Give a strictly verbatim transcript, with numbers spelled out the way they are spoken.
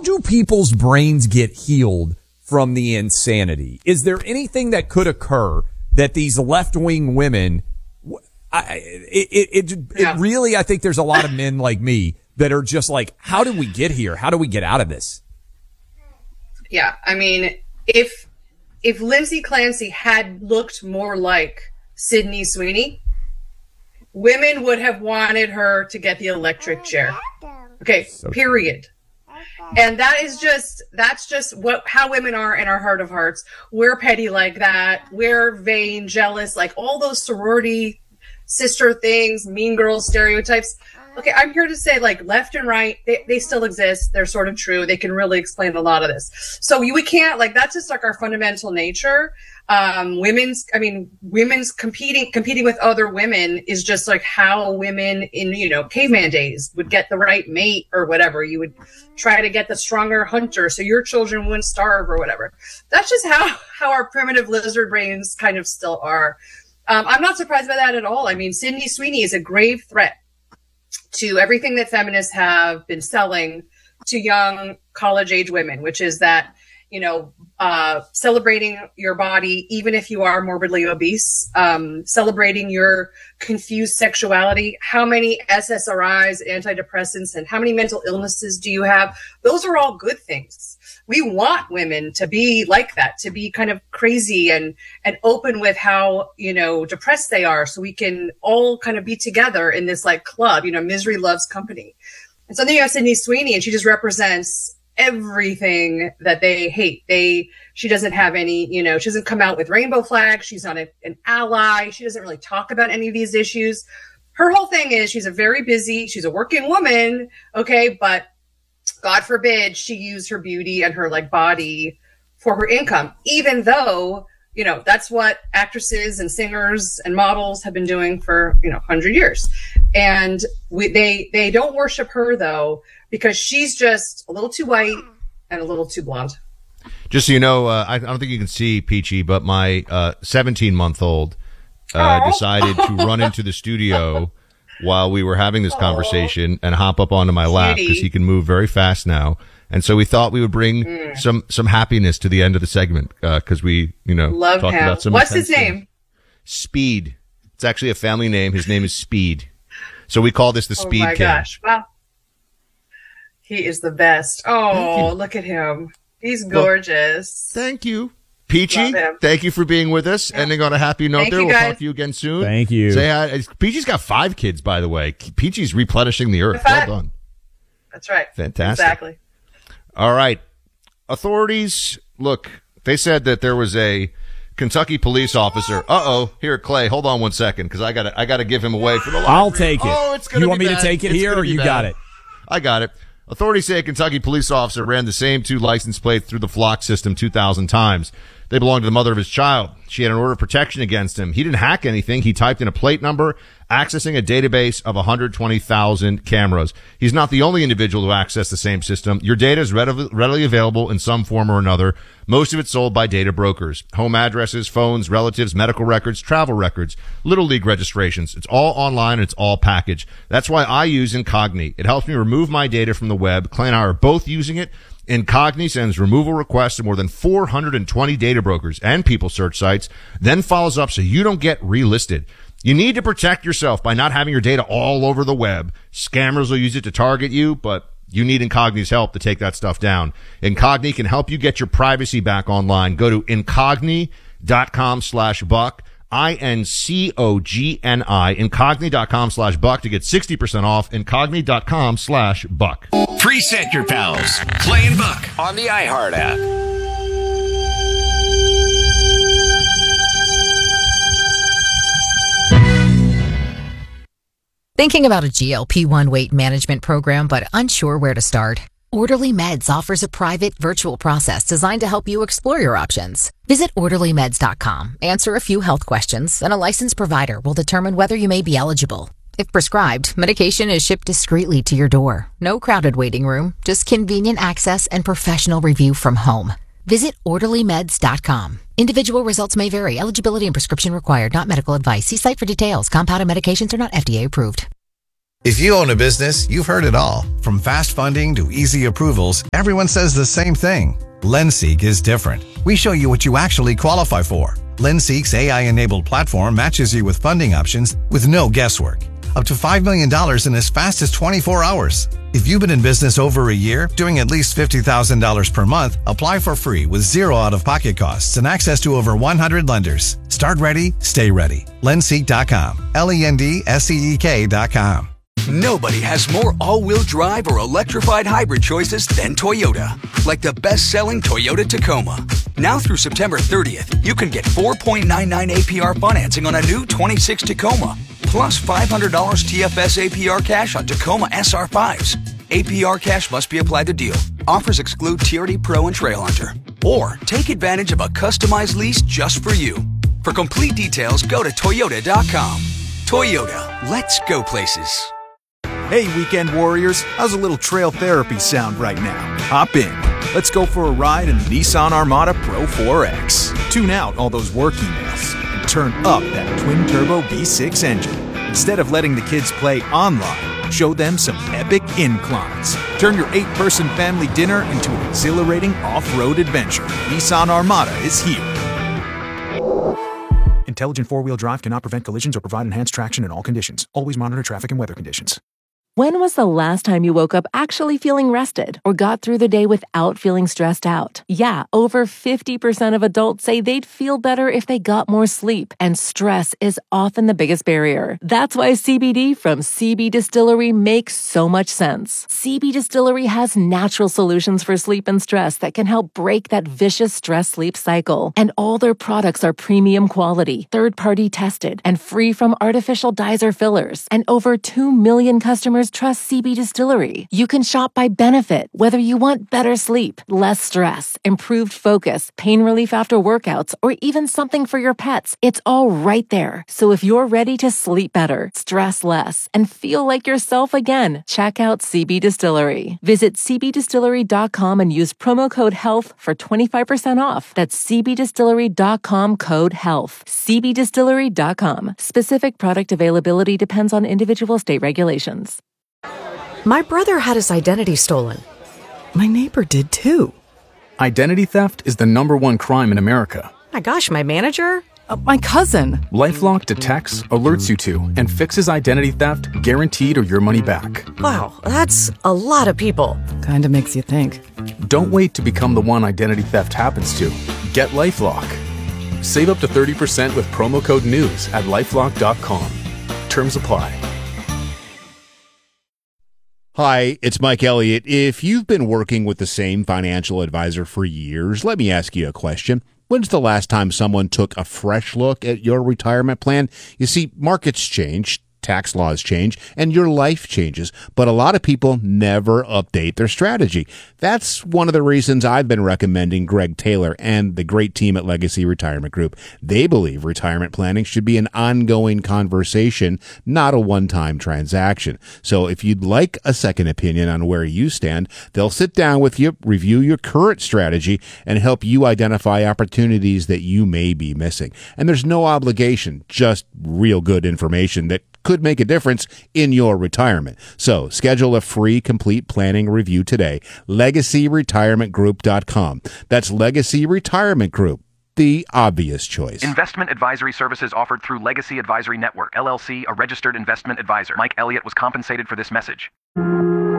do people's brains get healed from the insanity? Is there anything that could occur that these left-wing women, I, it, it, it, yeah. it really, I think there's a lot of men like me that are just like, how did we get here? How do we get out of this? Yeah, I mean, if if Lindsay Clancy had looked more like Sydney Sweeney, women would have wanted her to get the electric chair. Okay, so period. And that is just, that's just what, how women are in our heart of hearts. We're petty like that. We're vain, jealous, like all those sorority sister things, mean girl stereotypes. Okay, I'm here to say, like, left and right, they, they still exist. They're sort of true. They can really explain a lot of this. So we, we can't, like, that's just like our fundamental nature. Um, women's, I mean, women's competing, competing with other women is just like how women in, you know, caveman days would get the right mate or whatever. You would try to get the stronger hunter so your children wouldn't starve or whatever. That's just how, how our primitive lizard brains kind of still are. Um, I'm not surprised by that at all. I mean, Sydney Sweeney is a grave threat to everything that feminists have been selling to young college-age women, which is that, you know, uh, celebrating your body, even if you are morbidly obese, um, celebrating your confused sexuality, how many S S R Is, antidepressants, and how many mental illnesses do you have? Those are all good things. We want women to be like that, to be kind of crazy and, and open with how, you know, depressed they are, so we can all kind of be together in this like club, you know, misery loves company. And so then you have Sydney Sweeney, and she just represents everything that they hate. They, she doesn't have any, you know, she doesn't come out with rainbow flags. She's not a, an ally. She doesn't really talk about any of these issues. Her whole thing is she's a very busy, she's a working woman. Okay. But God forbid she use her beauty and her like body for her income, even though, you know, that's what actresses and singers and models have been doing for, you know, one hundred years. And we, they, they don't worship her though, because she's just a little too white and a little too blonde. Just so you know, uh, I, I don't think you can see Peachy, but my uh, seventeen-month-old uh, decided to run into the studio while we were having this conversation and hop up onto my lap because he can move very fast now. And so we thought we would bring mm. some some happiness to the end of the segment because uh, we, you know, love talked him. about some. What's his name? Things. Speed. It's actually a family name. His name is Speed. So we call this the oh Speed my King. Gosh! Wow, he is the best. Oh, look at him. He's gorgeous. Well, thank you. Peachy, thank you for being with us. Yeah. Ending on a happy note thank there. You we'll guys. talk to you again soon. Thank you. Say hi. Peachy's got five kids, by the way. Peachy's replenishing the earth. Well done. That's right. Fantastic. Exactly. All right. Authorities, look, they said that there was a Kentucky police officer. Uh-oh. Here, Clay, hold on one second, because I got I got to give him away for the library. I'll take it. Oh, it's gonna you want be me bad. to take it it's here, or you bad. got it? I got it. Authorities say a Kentucky police officer ran the same two license plates through the Flock system two thousand times. They belonged to the mother of his child. She had an order of protection against him. He didn't hack anything. He typed in a plate number, accessing a database of one hundred twenty thousand cameras. He's not the only individual who accessed the same system. Your data is readily available in some form or another. Most of it sold by data brokers. Home addresses, phones, relatives, medical records, travel records, Little League registrations. It's all online and it's all packaged. That's why I use Incogni. It helps me remove my data from the web. Clay and I are both using it. Incogni sends removal requests to more than four hundred twenty data brokers and people search sites, then follows up so you don't get relisted. You need to protect yourself by not having your data all over the web. Scammers will use it to target you, but you need Incogni's help to take that stuff down. Incogni can help you get your privacy back online. Go to incogni.com slash buck. I N C O G N I, incogni.com slash buck to get sixty percent off, incogni.com slash buck. Preset your pals, Clay and Buck on the iHeart app. Thinking about a G L P one weight management program but unsure where to start? Orderly Meds offers a private virtual process designed to help you explore your options. Visit orderly meds dot com, answer a few health questions, and a licensed provider will determine whether you may be eligible. If prescribed, medication is shipped discreetly to your door. No crowded waiting room, just convenient access and professional review from home. Visit orderly meds dot com. Individual results may vary. Eligibility and prescription required. Not medical advice. See site for details. Compounded medications are not F D A approved. If you own a business, you've heard it all. From fast funding to easy approvals, everyone says the same thing. LendSeek is different. We show you what you actually qualify for. LendSeek's A I-enabled platform matches you with funding options with no guesswork. Up to five million dollars in as fast as twenty-four hours. If you've been in business over a year, doing at least fifty thousand dollars per month, apply for free with zero out-of-pocket costs and access to over one hundred lenders. Start ready, stay ready. Lendseek dot com. L E N D S E E K dot com. Nobody has more all-wheel drive or electrified hybrid choices than Toyota. Like the best-selling Toyota Tacoma. Now through September thirtieth, you can get four point nine nine A P R financing on a new twenty-six Tacoma. Plus five hundred dollars T F S A P R cash on Tacoma S R fives. A P R cash must be applied to deal. Offers exclude T R D Pro and Trail Hunter. Or take advantage of a customized lease just for you. For complete details, go to Toyota dot com. Toyota, let's go places. Hey, weekend warriors, how's a little trail therapy sound right now? Hop in. Let's go for a ride in the Nissan Armada Pro four X. Tune out all those work emails and turn up that twin-turbo V six engine. Instead of letting the kids play online, show them some epic inclines. Turn your eight-person family dinner into an exhilarating off-road adventure. Nissan Armada is here. Intelligent four-wheel drive cannot prevent collisions or provide enhanced traction in all conditions. Always monitor traffic and weather conditions. When was the last time you woke up actually feeling rested or got through the day without feeling stressed out? Yeah, over fifty percent of adults say they'd feel better if they got more sleep, and stress is often the biggest barrier. That's why C B D from C B Distillery makes so much sense. C B Distillery has natural solutions for sleep and stress that can help break that vicious stress-sleep cycle. And all their products are premium quality, third-party tested, and free from artificial dyes or fillers. And over two million customers trust C B Distillery. You can shop by benefit, whether you want better sleep, less stress, improved focus, pain relief after workouts, or even something for your pets. It's all right there. So if you're ready to sleep better, stress less, and feel like yourself again, check out C B Distillery. Visit C B distillery dot com and use promo code HEALTH for twenty-five percent off. That's C B distillery dot com code HEALTH. C B distillery dot com. Specific product availability depends on individual state regulations. My brother had his identity stolen. My neighbor did too. Identity theft is the number one crime in America. My gosh, my manager? Uh, my cousin. LifeLock detects, alerts you to, and fixes identity theft guaranteed or your money back. Wow, that's a lot of people. Kinda makes you think. Don't wait to become the one identity theft happens to. Get LifeLock. Save up to thirty percent with promo code NEWS at lifelock dot com. Terms apply. Hi, it's Mike Elliott. If you've been working with the same financial advisor for years, let me ask you a question. When's the last time someone took a fresh look at your retirement plan? You see, markets change, tax laws change, and your life changes, but a lot of people never update their strategy. That's one of the reasons I've been recommending Greg Taylor and the great team at Legacy Retirement Group. They believe retirement planning should be an ongoing conversation, not a one-time transaction. So if you'd like a second opinion on where you stand, they'll sit down with you, review your current strategy, and help you identify opportunities that you may be missing. And there's no obligation, just real good information that could make a difference in your retirement. So schedule a free complete planning review today. legacy retirement group dot com. That's Legacy Retirement Group, the obvious choice. Investment advisory services offered through Legacy Advisory Network, L L C, a registered investment advisor. Mike Elliott was compensated for this message.